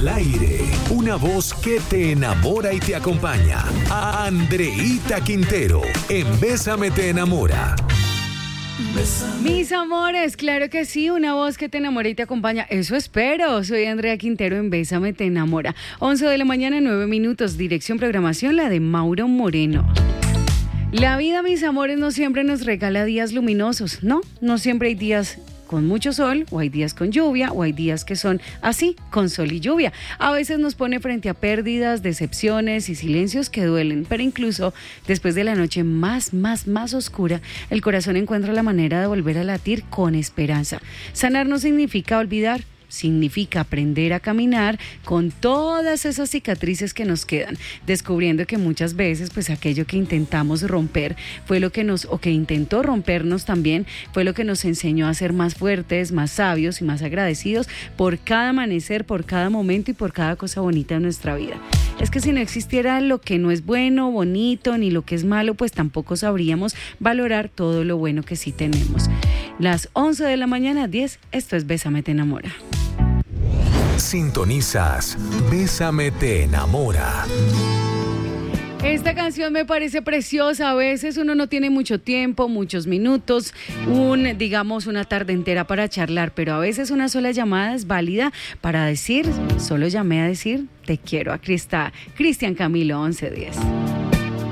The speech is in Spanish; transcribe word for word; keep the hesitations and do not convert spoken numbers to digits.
Al aire, una voz que te enamora y te acompaña. Andreíta Quintero, en Bésame te enamora. Mis amores, claro que sí, una voz que te enamora y te acompaña, eso espero. Soy Andrea Quintero en Bésame te enamora. once de la mañana, nueve minutos, dirección programación, la de Mauro Moreno. La vida, mis amores, no siempre nos regala días luminosos, ¿no? No siempre hay días con mucho sol, o hay días con lluvia, o hay días que son así, con sol y lluvia. A veces nos pone frente a pérdidas, decepciones y silencios que duelen, pero incluso después de la noche más, más, más oscura, el corazón encuentra la manera de volver a latir con esperanza. Sanar no significa olvidar, significa aprender a caminar con todas esas cicatrices que nos quedan, descubriendo que muchas veces pues aquello que intentamos romper fue lo que nos, o que intentó rompernos también, fue lo que nos enseñó a ser más fuertes, más sabios y más agradecidos por cada amanecer, por cada momento y por cada cosa bonita de nuestra vida. Es que si no existiera lo que no es bueno, bonito, ni lo que es malo, pues tampoco sabríamos valorar todo lo bueno que sí tenemos. Las once de la mañana, diez, esto es Bésame te enamora. Sintonizas Bésame te enamora. Esta canción me parece preciosa. A veces uno no tiene mucho tiempo, muchos minutos, un, digamos, una tarde entera para charlar, pero a veces una sola llamada es válida para decir, solo llamé a decir, te quiero. Aquí está Cristian Camilo, once diez.